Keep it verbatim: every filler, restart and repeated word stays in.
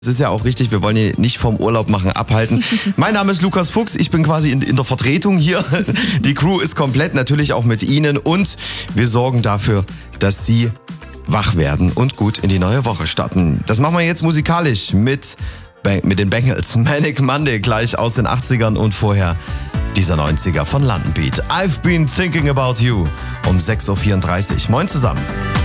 Das ist ja auch richtig, wir wollen hier nicht vom Urlaub machen abhalten. Mein Name ist Lukas Fuchs, ich bin quasi in, in der Vertretung hier. Die Crew ist komplett, natürlich auch mit Ihnen, und wir sorgen dafür, dass Sie wach werden und gut in die neue Woche starten. Das machen wir jetzt musikalisch mit, mit den Bengals. Manic Monday gleich aus den achtzigern und vorher dieser neunziger von London Beat. I've been thinking about you um sechs Uhr vierunddreißig. Moin zusammen.